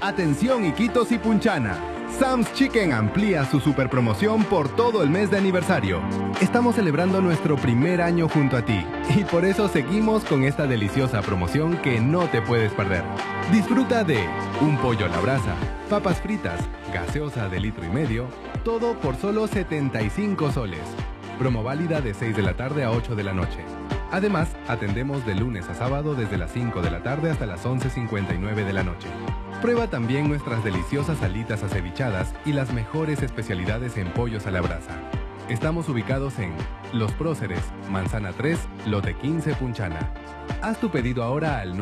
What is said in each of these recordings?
Atención Iquitos y Punchana. Sam's Chicken amplía su super promoción por todo el mes de aniversario. Estamos celebrando nuestro primer año junto a ti y por eso seguimos con esta deliciosa promoción que no te puedes perder. Disfruta de un pollo a la brasa, papas fritas, gaseosa de 1,5 litros, todo por solo 75 soles. Promo válida de 6 de la tarde a 8 de la noche. Además, atendemos de lunes a sábado desde las 5 de la tarde hasta las 11:59 de la noche. Prueba también nuestras deliciosas alitas acevichadas y las mejores especialidades en pollos a la brasa. Estamos ubicados en Los Próceres, Manzana 3, Lote 15, Punchana. Haz tu pedido ahora al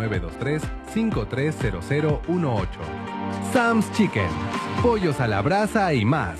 923-530018. Sam's Chicken, pollos a la brasa y más.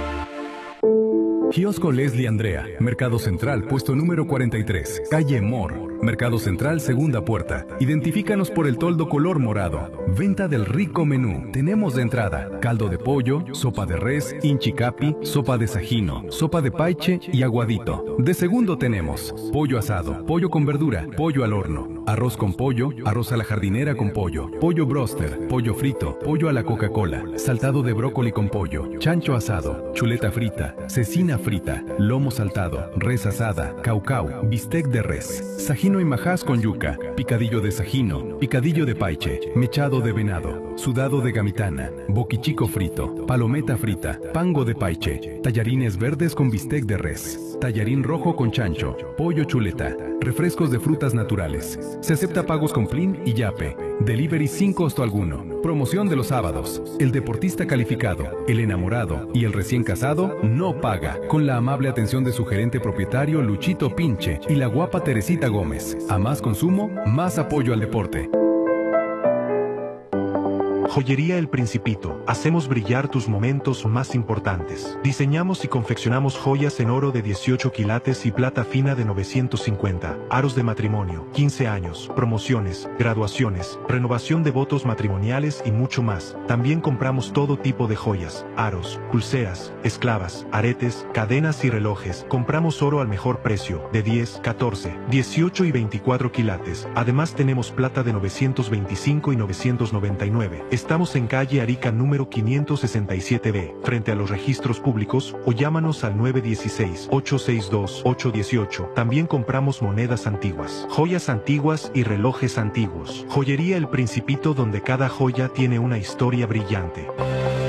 Kiosco Leslie Andrea, Mercado Central, puesto número 43, calle Mor. Mercado Central, segunda puerta. Identifícanos por el toldo color morado. Venta del rico menú. Tenemos de entrada caldo de pollo, sopa de res, inchicapi, sopa de sajino, sopa de paiche y aguadito. De segundo tenemos pollo asado, pollo con verdura, pollo al horno, arroz con pollo, arroz a la jardinera con pollo, pollo broster, pollo frito, pollo a la Coca-Cola, saltado de brócoli con pollo, chancho asado, chuleta frita, cecina frita, lomo saltado, res asada, caucao, bistec de res, sajino y majás con yuca, picadillo de sajino, picadillo de paiche, mechado de venado, sudado de gamitana, boquichico frito, palometa frita, pango de paiche, tallarines verdes con bistec de res, tallarín rojo con chancho, pollo chuleta, refrescos de frutas naturales. Se acepta pagos con Plin y Yape. Delivery sin costo alguno. Promoción de los sábados. El deportista calificado, el enamorado y el recién casado no paga. Con la amable atención de su gerente propietario Luchito Pinche y la guapa Teresita Gómez. A más consumo, más apoyo al deporte. Joyería El Principito. Hacemos brillar tus momentos más importantes. Diseñamos y confeccionamos joyas en oro de 18 quilates y plata fina de 950. Aros de matrimonio, 15 años, promociones, graduaciones, renovación de votos matrimoniales y mucho más. También compramos todo tipo de joyas, aros, pulseras, esclavas, aretes, cadenas y relojes. Compramos oro al mejor precio, de 10, 14, 18 y 24 quilates. Además tenemos plata de 925 y 999. Estamos en calle Arica número 567B, frente a los registros públicos, o llámanos al 916-862-818. También compramos monedas antiguas, joyas antiguas y relojes antiguos. Joyería El Principito, donde cada joya tiene una historia brillante.